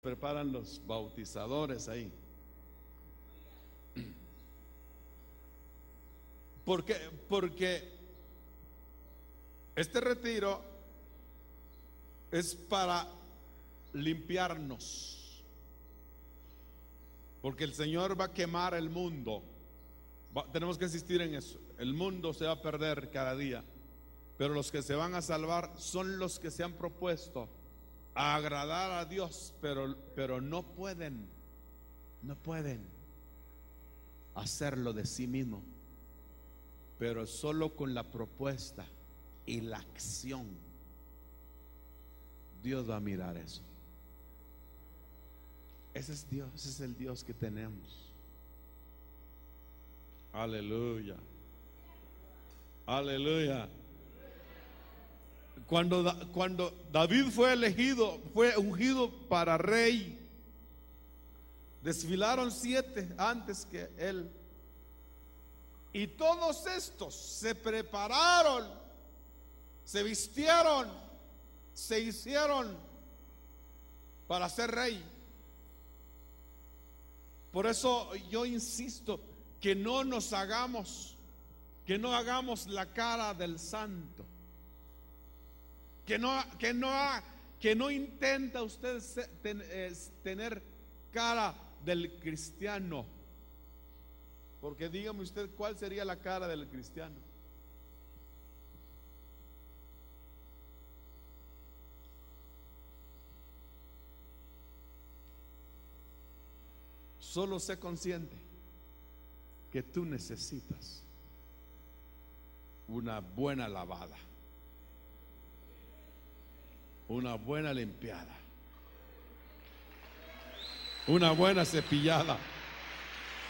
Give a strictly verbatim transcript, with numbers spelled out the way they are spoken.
preparan los bautizadores ahí. Porque, porque este retiro es para limpiarnos, porque el Señor va a quemar el mundo. Va, tenemos que insistir en eso. El mundo se va a perder cada día, pero los que se van a salvar son los que se han propuesto a agradar a Dios, pero, pero no pueden, no pueden hacerlo de sí mismo, pero solo con la propuesta y la acción Dios va a mirar eso. Ese es Dios, ese es el Dios que tenemos. Aleluya, aleluya. Cuando, cuando David fue elegido, fue ungido para rey, desfilaron siete antes que él, y todos estos se prepararon, se vistieron, se hicieron para ser rey. Por eso yo insisto que no nos hagamos, que no hagamos la cara del santo, que no, que no, que no intenta usted tener cara del cristiano. Porque dígame usted, ¿cuál sería la cara del cristiano? Solo sé consciente que tú necesitas una buena lavada, una buena limpiada, una buena cepillada.